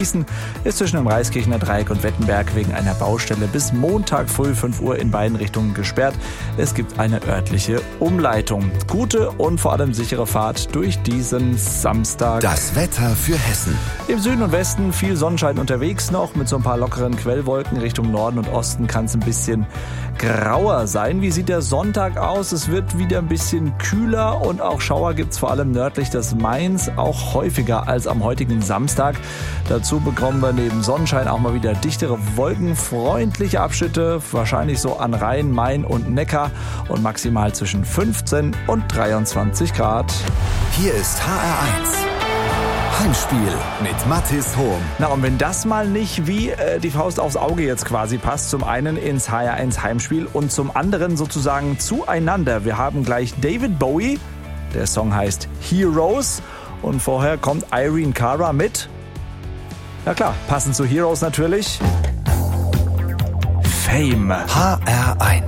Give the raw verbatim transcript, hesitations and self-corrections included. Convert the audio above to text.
Gießen ist zwischen dem Reiskirchener Dreieck und Wettenberg wegen einer Baustelle bis Montag früh fünf Uhr in beiden Richtungen gesperrt. Es gibt eine örtliche Umleitung. Gute und vor allem sichere Fahrt durch diesen Samstag. Das Wetter für Hessen. Im Süden und Westen viel Sonnenschein unterwegs noch. Mit so ein paar lockeren Quellwolken Richtung Norden und Osten kann es ein bisschen grauer sein. Wie sieht der Sonntag aus? Es wird wieder ein bisschen kühler und auch Schauer gibt es vor allem nördlich des Mains, auch häufiger als am heutigen Samstag. Dazu bekommen wir neben Sonnenschein auch mal wieder dichtere Wolken, freundliche Abschnitte, wahrscheinlich so an Rhein, Main und Neckar und maximal zwischen fünfzehn und dreiundzwanzig Grad. Hier ist H R eins. Heimspiel mit Mathis Hohm. Na, und wenn das mal nicht wie äh, die Faust aufs Auge jetzt quasi passt, zum einen ins H R eins Heimspiel und zum anderen sozusagen zueinander. Wir haben gleich David Bowie, der Song heißt Heroes und vorher kommt Irene Cara mit, na klar, passend zu Heroes natürlich, Fame. H R eins.